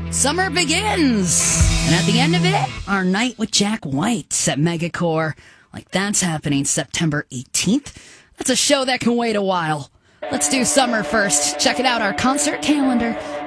Summer begins. And at the end of it, our night with Jack White at Megacore. Like, that's happening September 18th. That's a show that can wait a while. Let's do summer first. Check it out, our concert calendar.